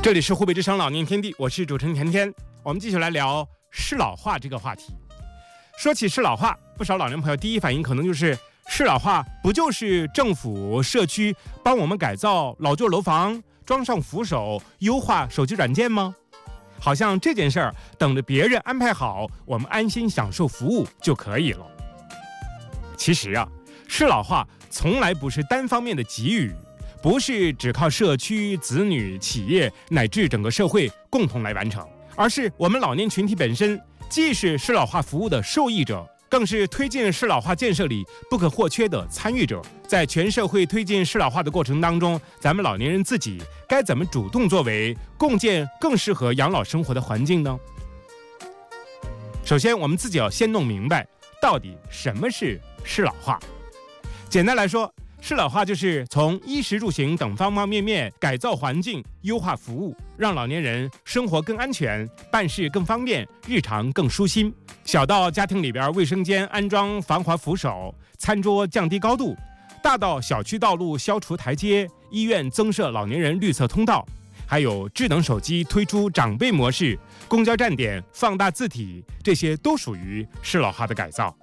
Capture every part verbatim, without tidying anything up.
这里是湖北之声老年天地，我是主持人甜甜。我们继续来聊适老化这个话题。说起适老化，不少老年朋友第一反应可能就是适老化不就是政府社区帮我们改造老旧楼房，装上扶手，优化手机软件吗？好像这件事儿等着别人安排好，我们安心享受服务就可以了。其实啊，适老化从来不是单方面的给予，不是只靠社区、子女、企业乃至整个社会共同来完成，而是我们老年群体本身既是适老化服务的受益者，更是推进适老化建设里不可或缺的参与者。在全社会推进适老化的过程当中，咱们老年人自己该怎么主动作为，共建更适合养老生活的环境呢？首先，我们自己要先弄明白到底什么是适老化。简单来说，适老化就是从衣食住行等方方面面改造环境，优化服务，让老年人生活更安全，办事更方便，日常更舒心。小到家庭里边卫生间安装防滑扶手，餐桌降低高度，大到小区道路消除台阶，医院增设老年人绿色通道，还有智能手机推出长辈模式，公交站点放大字体，这些都属于适老化的改造。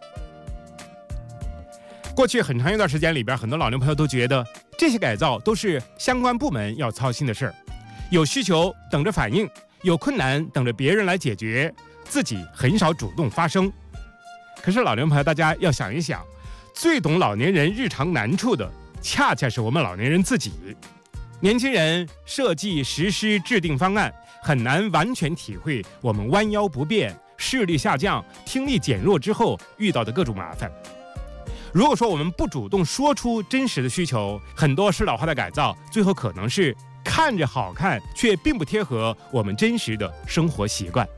过去很长一段时间里边，很多老年朋友都觉得这些改造都是相关部门要操心的事儿，有需求等着反映，有困难等着别人来解决，自己很少主动发声。可是老年朋友，大家要想一想，最懂老年人日常难处的，恰恰是我们老年人自己。年轻人设计、实施、制定方案，很难完全体会我们弯腰不便、视力下降、听力减弱之后遇到的各种麻烦。如果说我们不主动说出真实的需求，很多适老化的改造最后可能是看着好看，却并不贴合我们真实的生活习惯。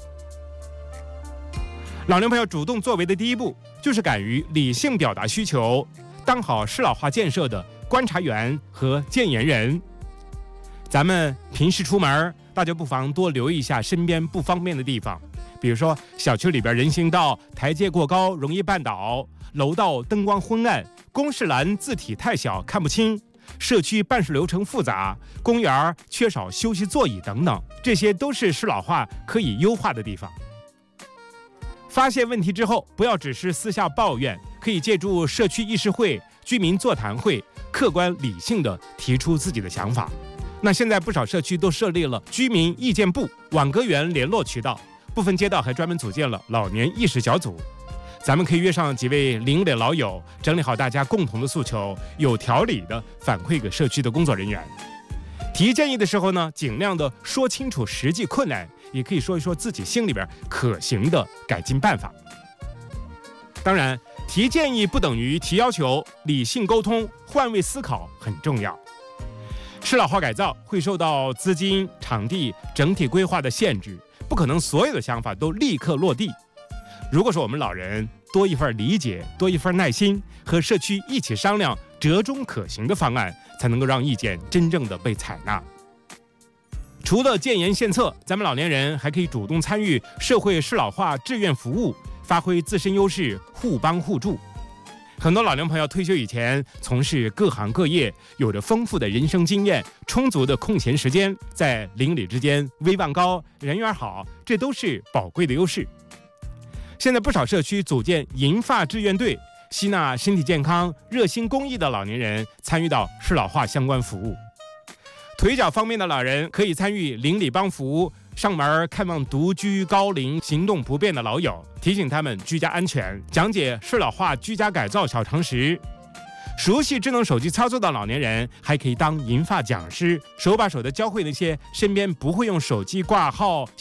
老年朋友主动作为的第一步，就是敢于理性表达需求，当好适老化建设的观察员和建言人。咱们平时出门，大家不妨多留意一下身边不方便的地方，比如说小区里边人行道台阶过高容易绊倒，楼道灯光昏暗，公示栏字体太小看不清，社区办事流程复杂，公园缺少休息座椅等等，这些都是适老化可以优化的地方。发现问题之后，不要只是私下抱怨，可以借助社区议事会、居民座谈会，客观理性地提出自己的想法。那现在不少社区都设立了居民意见部、网格员联络渠道，部分街道还专门组建了老年意识小组。咱们可以约上几位邻里老友，整理好大家共同的诉求，有条理的反馈给社区的工作人员。提建议的时候呢，尽量的说清楚实际困难，也可以说一说自己心里边可行的改进办法。当然，提建议不等于提要求，理性沟通、换位思考很重要。适老化改造会受到资金、场地、整体规划的限制，不可能所有的想法都立刻落地。如果说我们老人多一份理解，多一份耐心，和社区一起商量折中可行的方案，才能够让意见真正的被采纳。除了建言献策，咱们老年人还可以主动参与社会适老化志愿服务，发挥自身优势，互帮互助。很多老年朋友退休以前从事各行各业，有着丰富的人生经验，充足的空闲时间，在邻里之间威望高，人缘好，这都是宝贵的优势。现在不少社区组建银发志愿队，吸纳身体健康、热心公益的老年人参与到适老化相关服务。腿脚方面的老人可以参与邻里帮扶，上门看望独居、高龄、行动不便的老友，提醒他们居家安全，讲解适老化居家改造小常识。熟悉智能手机操作的老年人还可以当银发讲师，手把手的教会那些身边不会用手机挂号